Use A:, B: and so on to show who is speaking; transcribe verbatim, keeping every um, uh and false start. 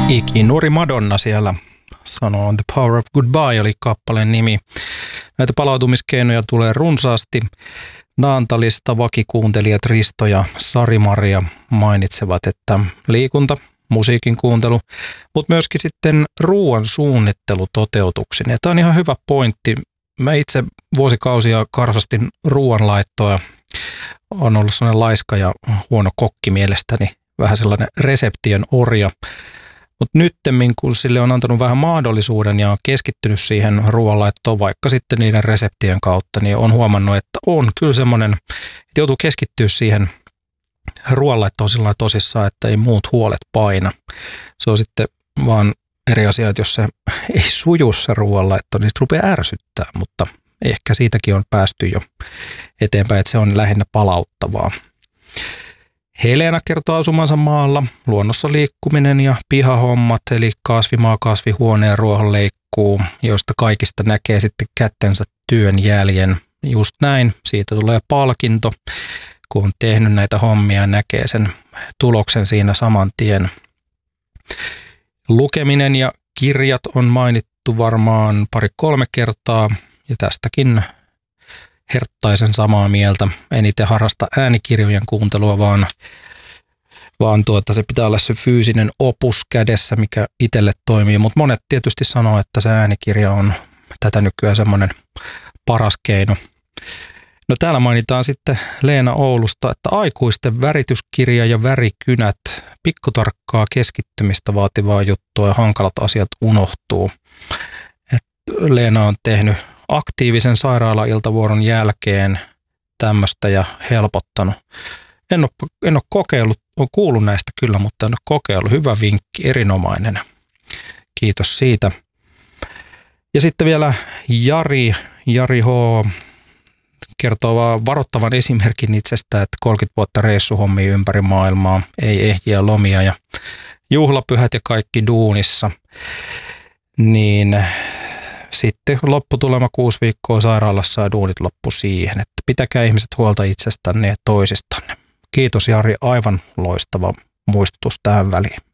A: Ikinuori Madonna siellä sanoo The Power of Goodbye oli kappaleen nimi. Näitä palautumiskeinoja tulee runsaasti. Naantalista vakikuuntelijat Risto ja Sari-Maria mainitsevat, että liikunta, musiikin kuuntelu, mutta myöskin sitten ruoan suunnittelu toteutuksin. Ja tämä on ihan hyvä pointti. Mä itse vuosikausia karsastin ruoanlaittoa. On ollut sellainen laiska ja huono kokki mielestäni, vähän sellainen reseptien orja. Mutta nyttemmin, kun sille on antanut vähän mahdollisuuden ja on keskittynyt siihen ruoanlaittoon vaikka sitten niiden reseptien kautta, niin on huomannut, että on kyllä semmoinen, että joutuu keskittyä siihen ruoanlaittoon sillä tosissaan, että ei muut huolet paina. Se on sitten vaan eri asia, että jos se ei suju se ruoanlaitto, niin se rupeaa ärsyttää, mutta ehkä siitäkin on päästy jo eteenpäin, että se on lähinnä palauttavaa. Helena kertoo asumansa maalla, luonnossa liikkuminen ja pihahommat, eli kasvimaa, kasvihuone ja ruohonleikkuu, joista kaikista näkee sitten kättensä työn jäljen. Just näin, siitä tulee palkinto, kun on tehnyt näitä hommia ja näkee sen tuloksen siinä saman tien. Lukeminen ja kirjat on mainittu varmaan pari-kolme kertaa, ja tästäkin herttaisen samaa mieltä. En itse harrasta äänikirjojen kuuntelua, vaan, vaan tuota, se pitää olla se fyysinen opus kädessä, mikä itselle toimii. Mutta monet tietysti sanoo, että se äänikirja on tätä nykyään semmoinen paras keino. No täällä mainitaan sitten Leena Oulusta, että aikuisten värityskirja ja värikynät, pikkutarkkaa keskittymistä vaativaa juttua ja hankalat asiat unohtuu. Et Leena on tehnyt aktiivisen sairaala-iltavuoron jälkeen tämmöistä ja helpottanut. En ole, en ole kokeillut, olen kuullut näistä kyllä, mutta en ole kokeillut. Hyvä vinkki, erinomainen. Kiitos siitä. Ja sitten vielä Jari, Jari H. kertoo vaan varoittavan esimerkin itsestä, että kolmekymmentä vuotta reissuhommia ympäri maailmaa, ei ehjiä lomia ja juhlapyhät ja kaikki duunissa. Niin sitten lopputulema kuusi viikkoa sairaalassa ja duunit loppu siihen, että pitäkää ihmiset huolta itsestänne ja toisistanne. Kiitos Jari, aivan loistava muistutus tähän väliin.